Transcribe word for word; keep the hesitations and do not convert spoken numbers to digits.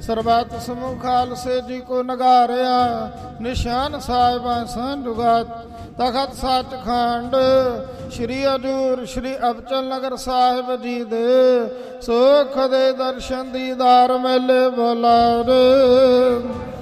ਸਰਬੱਤ ਸਮੂਹ ਖਾਲਸੇ ਜੀ ਕੋ ਨਗਾਰਿਆ। ਨਿਸ਼ਾਨ ਸਾਹਿਬਾਂ ਸੰਜੁਗਾਤ ਤਖਤ ਸੱਚਖੰਡ ਸ਼੍ਰੀ ਹਜ਼ੂਰ ਸ਼੍ਰੀ ਅਬਚਲ ਨਗਰ ਸਾਹਿਬ ਜੀ ਦੇ ਸੁਖ ਦੇ ਦਰਸ਼ਨ ਦੀਦਾਰ ਮੇਲੇ ਬੁਲਾਵੇ।